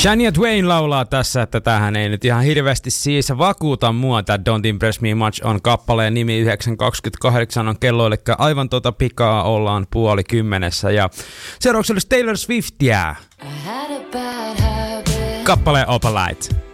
Shania Twain laulaa tässä, että tämähän ei nyt ihan hirveästi siis vakuuta mua. Tämä Don't Impress Me Much on kappaleen nimi. 9.28 on kello, eli aivan pikaa ollaan 9:30. Ja seuraavaksi olisi Taylor Swiftia. Kappaleen Opalite.